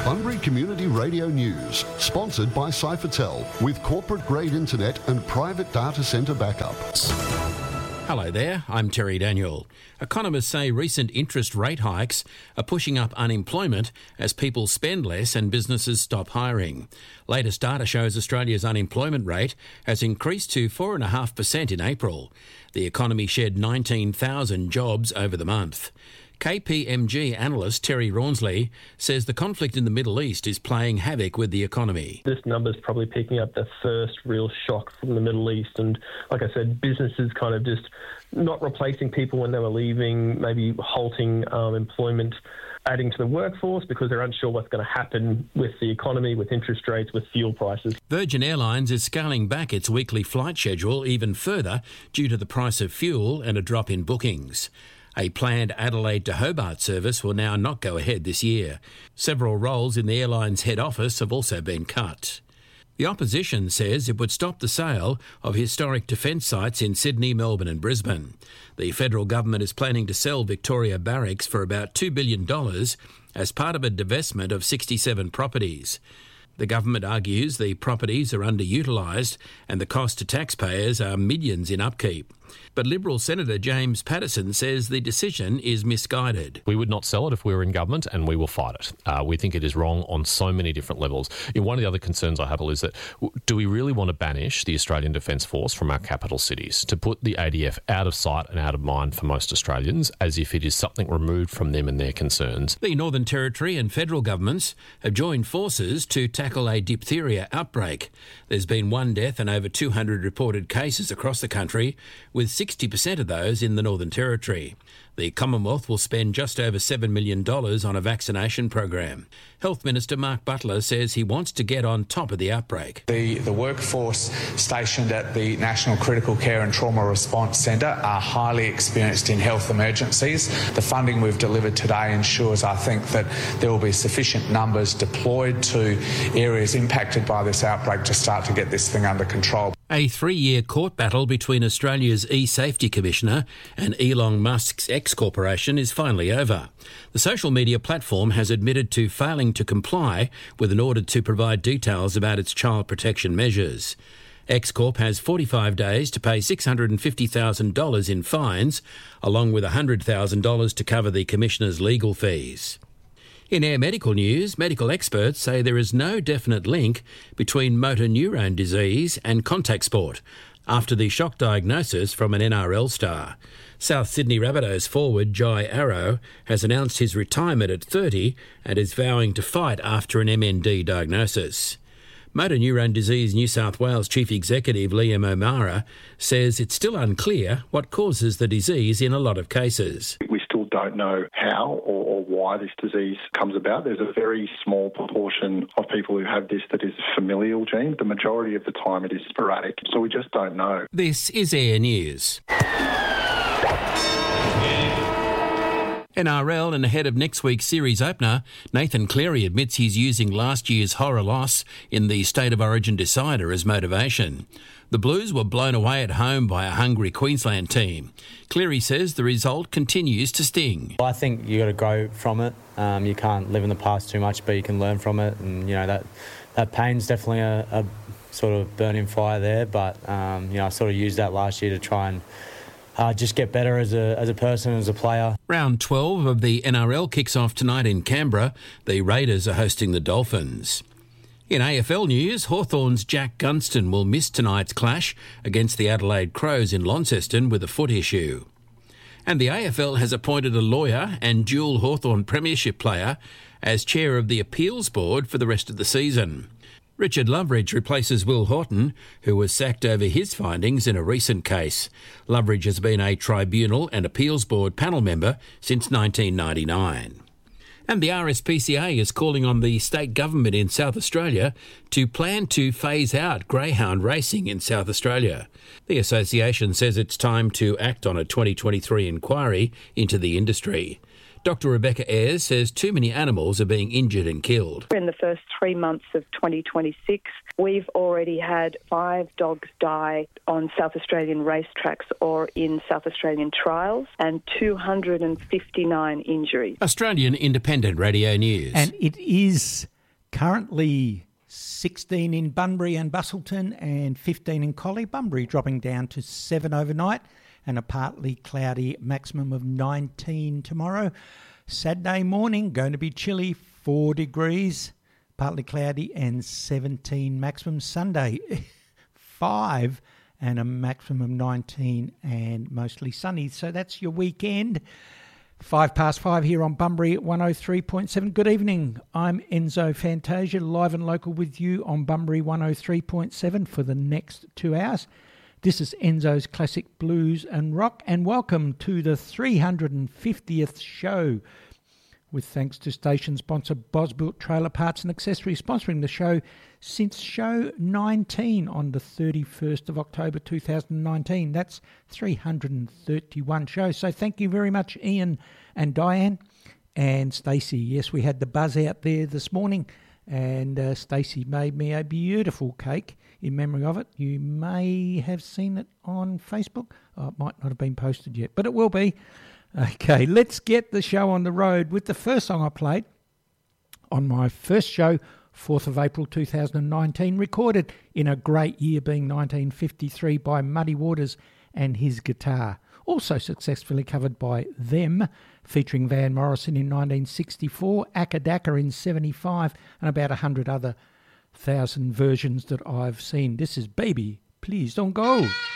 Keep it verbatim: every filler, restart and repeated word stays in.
Bunbury Community Radio News, sponsored by Cyphertel, with corporate-grade internet and private data centre backup. Hello there, I'm Terry Daniel. Economists say recent interest rate hikes are pushing up unemployment as people spend less and businesses stop hiring. Latest data shows Australia's unemployment rate has increased to four point five percent in April. The economy shed nineteen thousand jobs over the month. K P M G analyst Terry Rawnsley says the conflict in the Middle East is playing havoc with the economy. This number's probably picking up the first real shock from the Middle East, and like I said, businesses kind of just not replacing people when they were leaving, maybe halting um, employment, adding to the workforce because they're unsure what's going to happen with the economy, with interest rates, with fuel prices. Virgin Airlines is scaling back its weekly flight schedule even further due to the price of fuel and a drop in bookings. A planned Adelaide to Hobart service will now not go ahead this year. Several roles in the airline's head office have also been cut. The opposition says it would stop the sale of historic defence sites in Sydney, Melbourne and Brisbane. The federal government is planning to sell Victoria Barracks for about two billion dollars as part of a divestment of sixty-seven properties. The government argues the properties are underutilised and the cost to taxpayers are millions in upkeep. But Liberal Senator James Paterson says the decision is misguided. We would not sell it if we were in government, and we will fight it. Uh, we think it is wrong on so many different levels. You know, one of the other concerns I have is that do we really want to banish the Australian Defence Force from our capital cities, to put the A D F out of sight and out of mind for most Australians, as if it is something removed from them and their concerns? The Northern Territory and federal governments have joined forces to tackle a diphtheria outbreak. There's been one death and over two hundred reported cases across the country, with sixty percent of those in the Northern Territory. The Commonwealth will spend just over seven million dollars on a vaccination program. Health Minister Mark Butler says he wants to get on top of the outbreak. The, the workforce stationed at the National Critical Care and Trauma Response Centre are highly experienced in health emergencies. The funding we've delivered today ensures, I think, that there will be sufficient numbers deployed to areas impacted by this outbreak to start to get this thing under control. A three-year court battle between Australia's e-safety commissioner and Elon Musk's X Corporation is finally over. The social media platform has admitted to failing to comply with an order to provide details about its child protection measures. X Corp has forty-five days to pay six hundred fifty thousand dollars in fines, along with one hundred thousand dollars to cover the commissioner's legal fees. In Air Medical news, medical experts say there is no definite link between motor neurone disease and contact sport after the shock diagnosis from an N R L star. South Sydney Rabbitohs forward Jai Arrow has announced his retirement at thirty and is vowing to fight after an M N D diagnosis. Motor Neurone Disease New South Wales Chief Executive Liam O'Mara says it's still unclear what causes the disease in a lot of cases. We still don't know how or, or why this disease comes about. There's a very small proportion of people who have this that is a familial gene. The majority of the time it is sporadic, so we just don't know. This is Air News. N R L and ahead of next week's series opener, Nathan Cleary admits he's using last year's horror loss in the State of Origin decider as motivation. The Blues were blown away at home by a hungry Queensland team. Cleary says the result continues to sting. I think you got to grow from it. Um, you can't live in the past too much, but you can learn from it. And you know that that pain's definitely a, a sort of burning fire there. But um, you know, I sort of used that last year to try and Uh, just get better as a as a person, as a player. Round twelve of the N R L kicks off tonight in Canberra. The Raiders are hosting the Dolphins. In A F L news, Hawthorn's Jack Gunston will miss tonight's clash against the Adelaide Crows in Launceston with a foot issue. And the A F L has appointed a lawyer and dual Hawthorn Premiership player as chair of the appeals board for the rest of the season. Richard Loveridge replaces Will Horton, who was sacked over his findings in a recent case. Loveridge has been a tribunal and appeals board panel member since nineteen ninety-nine. And the R S P C A is calling on the state government in South Australia to plan to phase out greyhound racing in South Australia. The association says it's time to act on a twenty twenty-three inquiry into the industry. Doctor Rebecca Ayres says too many animals are being injured and killed. In the first three months of twenty twenty-six, we've already had five dogs die on South Australian racetracks or in South Australian trials and two hundred fifty-nine injuries. Australian Independent Radio News. And it is Currently sixteen in Bunbury and Bustleton and fifteen in Collie. Bunbury dropping down to seven overnight and a partly cloudy maximum of nineteen tomorrow. Saturday morning going to be chilly, four degrees, partly cloudy and seventeen maximum. Sunday five and a maximum of nineteen and mostly sunny. So that's your weekend. Five past five here on Bunbury at one oh three point seven. Good evening. I'm Enzo Fantasia, live and local with you on Bunbury one oh three point seven for the next two hours. This is Enzo's Classic Blues and Rock, and welcome to the three hundred fiftieth show. With thanks to station sponsor Bosbuilt Trailer Parts and Accessories, sponsoring the show since show nineteen on the thirty-first of October two thousand nineteen. That's three hundred thirty-one shows. So thank you very much, Ian and Diane and Stacey. Yes, we had the buzz out there this morning, and uh, Stacey made me a beautiful cake in memory of it. You may have seen it on Facebook. Oh, it might not have been posted yet, but it will be. Okay, let's get the show on the road with the first song I played on my first show, fourth of April two thousand nineteen, recorded in a great year being nineteen fifty-three by Muddy Waters and his guitar. Also successfully covered by Them, featuring Van Morrison in nineteen sixty-four, Acca Dacca in seventy-five, and about a hundred other thousand versions that I've seen. This is Baby, Please Don't Go.